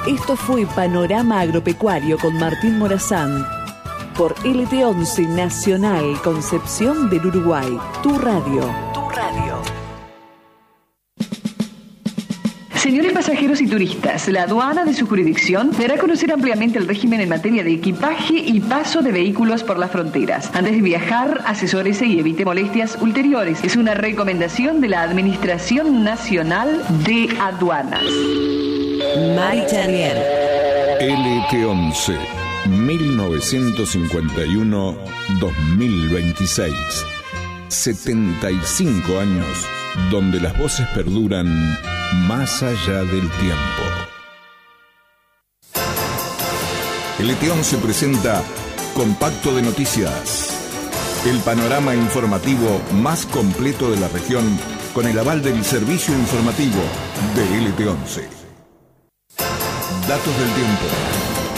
Esto fue Panorama Agropecuario con Martín Morazán por LT11 Nacional Concepción del Uruguay. Tu radio. Tu radio. Señores pasajeros y turistas, la aduana de su jurisdicción dará a conocer ampliamente el régimen en materia de equipaje y paso de vehículos por las fronteras. Antes de viajar, asesórese y evite molestias ulteriores. Es una recomendación de la Administración Nacional de Aduanas. Mari Charrier. LT11 1951-2026. 75 años donde las voces perduran más allá del tiempo. LT11 presenta Compacto de Noticias, el panorama informativo más completo de la región con el aval del servicio informativo de LT11. Datos del tiempo.